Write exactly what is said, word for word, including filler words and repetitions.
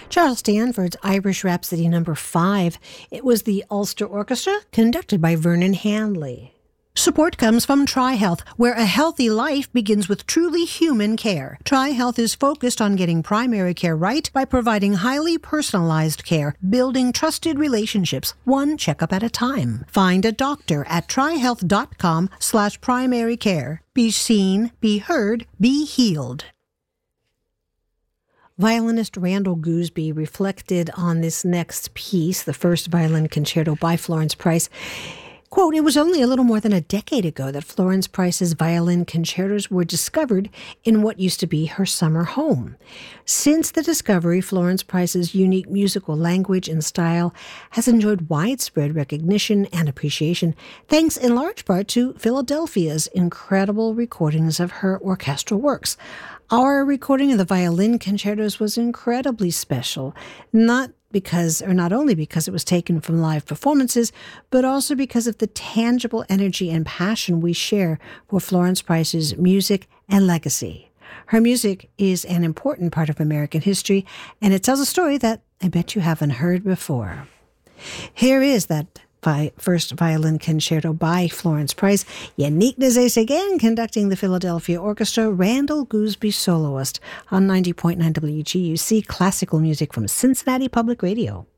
Charles Stanford's Irish Rhapsody number five. It was the Ulster Orchestra, conducted by Vernon Handley. Support comes from TriHealth, where a healthy life begins with truly human care. TriHealth is focused on getting primary care right by providing highly personalized care, building trusted relationships, one checkup at a time. Find a doctor at trihealth.com slash primary care. Be seen, be heard, be healed. Violinist Randall Gooseby reflected on this next piece, the first violin concerto by Florence Price. Quote, "It was only a little more than a decade ago that Florence Price's violin concertos were discovered in what used to be her summer home. Since the discovery, Florence Price's unique musical language and style has enjoyed widespread recognition and appreciation, thanks in large part to Philadelphia's incredible recordings of her orchestral works. Our recording of the violin concertos was incredibly special, not because, or not only because it was taken from live performances, but also because of the tangible energy and passion we share for Florence Price's music and legacy. Her music is an important part of American history, and it tells a story that I bet you haven't heard before." Here is that vi- first violin concerto by Florence Price. Yannick Nézet-Séguin conducting the Philadelphia Orchestra, Randall Gooseby soloist on ninety point nine W G U C, classical music from Cincinnati Public Radio.